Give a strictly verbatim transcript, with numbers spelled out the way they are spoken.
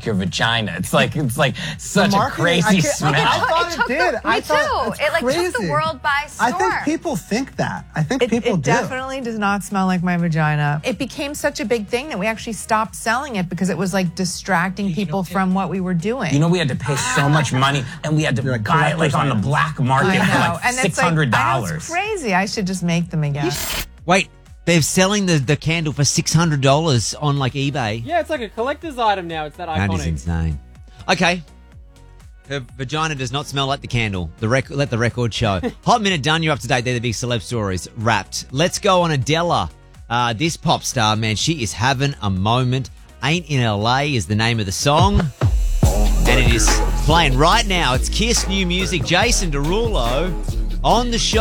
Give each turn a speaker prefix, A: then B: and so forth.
A: like your vagina. It's like it's like such a
B: Marketing,
A: crazy
B: I, can't-
A: smell.
B: I thought
C: It
B: it,
C: took
B: did.
C: the-
B: I
C: me
B: thought
C: too.
B: it's
C: It, like, took the
B: crazy.
C: world by
B: I think
C: storm.
B: people think that. I think
D: It,
B: people
D: it
B: do.
D: definitely does not smell like my vagina. It became such a big thing that we actually stopped selling it because it was like distracting people from what we were doing.
A: You know, we had to pay so much money, and we had to
B: They're like
A: buy it like
B: collector's
A: on the
B: items.
A: black market
D: I
A: for
D: know.
A: like
D: And
A: six
D: it's like,
A: hundred
D: I know,
A: dollars.
D: it's crazy. I should just make them again.
E: Wait, they're selling the, the candle for six hundred dollars on like eBay.
F: Yeah, it's like a collector's item now. It's that
E: That is
F: iconic.
E: insane. Okay. Her vagina does not smell like the candle. The rec- let the record show. Hot minute done. You're up to date. They're the big celeb stories wrapped. Let's go on Adela. Uh, this pop star, man, she is having a moment. Ain't in L A is the name of the song. And it is playing right now. It's Kiss New Music. Jason Derulo on the show.